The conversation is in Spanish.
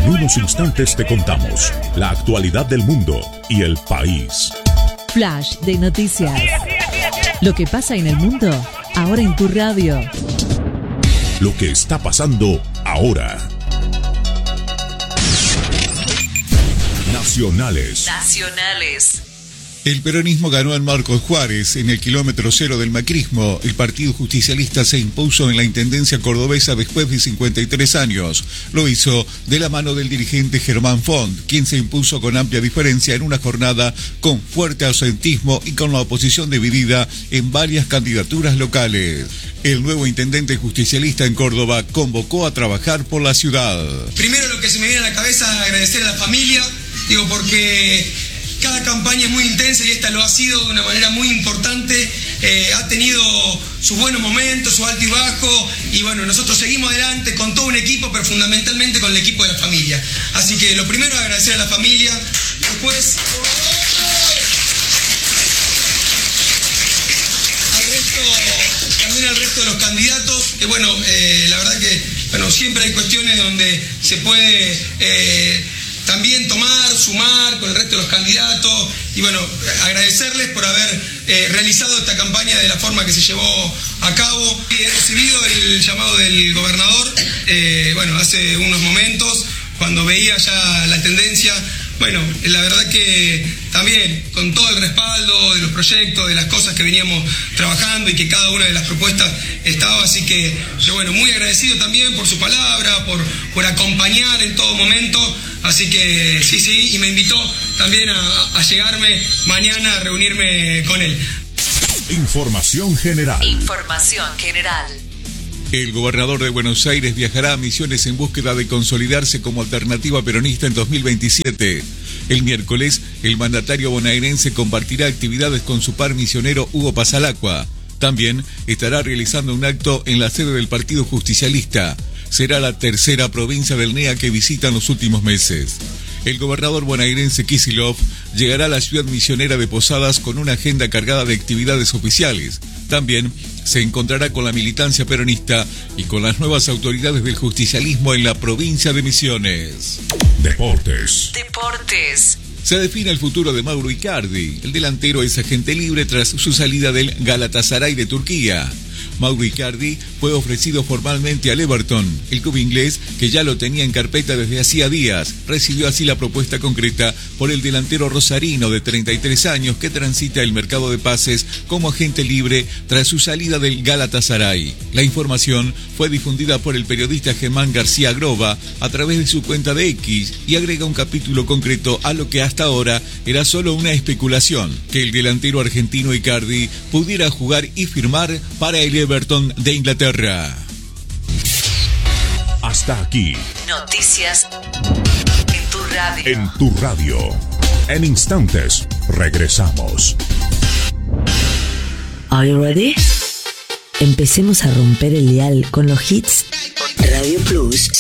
En unos instantes te contamos la actualidad del mundo y el país. Flash de noticias. Lo que pasa en el mundo, ahora en tu radio. Lo que está pasando ahora. Nacionales. El peronismo ganó en Marcos Juárez. En el kilómetro cero del macrismo, el Partido Justicialista se impuso en la intendencia cordobesa después de 53 años. Lo hizo de la mano del dirigente Germán Font, quien se impuso con amplia diferencia en una jornada con fuerte ausentismo y con la oposición dividida en varias candidaturas locales. El nuevo intendente justicialista en Córdoba convocó a trabajar por la ciudad. Primero, lo que se me viene a la cabeza es agradecer a la familia, porque cada campaña es muy intensa y esta lo ha sido de una manera muy importante. Ha tenido sus buenos momentos, su alto y bajo, y bueno, nosotros seguimos adelante con todo un equipo, pero fundamentalmente con el equipo de la familia. Así que lo primero es agradecer a la familia, después también al resto de los candidatos, que bueno, la verdad que siempre hay cuestiones donde se puede también sumar con el resto de los candidatos, y bueno, agradecerles por haber realizado esta campaña de la forma que se llevó a cabo. He recibido el llamado del gobernador, hace unos momentos, cuando veía ya la tendencia. Bueno, la verdad que también con todo el respaldo de los proyectos, de las cosas que veníamos trabajando y que cada una de las propuestas estaba, así que bueno, muy agradecido también por su palabra, por acompañar en todo momento, así que sí, y me invitó también a llegarme mañana a reunirme con él. Información general. El gobernador de Buenos Aires viajará a Misiones en búsqueda de consolidarse como alternativa peronista en 2027. El miércoles, el mandatario bonaerense compartirá actividades con su par misionero Hugo Pasalacqua. También estará realizando un acto en la sede del Partido Justicialista. Será la tercera provincia del NEA que visita en los últimos meses. El gobernador bonaerense Kicillof llegará a la ciudad misionera de Posadas con una agenda cargada de actividades oficiales. También se encontrará con la militancia peronista y con las nuevas autoridades del justicialismo en la provincia de Misiones. Deportes. Se define el futuro de Mauro Icardi. El delantero es agente libre tras su salida del Galatasaray de Turquía. Mauro Icardi fue ofrecido formalmente al Everton. El club inglés, que ya lo tenía en carpeta desde hacía días, recibió así la propuesta concreta por el delantero rosarino de 33 años que transita el mercado de pases como agente libre tras su salida del Galatasaray. La información fue difundida por el periodista Germán García Groba a través de su cuenta de X y agrega un capítulo concreto a lo que hasta ahora era solo una especulación, que el delantero argentino Icardi pudiera jugar y firmar para el Everton de Inglaterra. Hasta aquí. Noticias en tu radio. En tu radio. En instantes, regresamos. Are you ready? Empecemos a romper el dial con los hits Radio Plus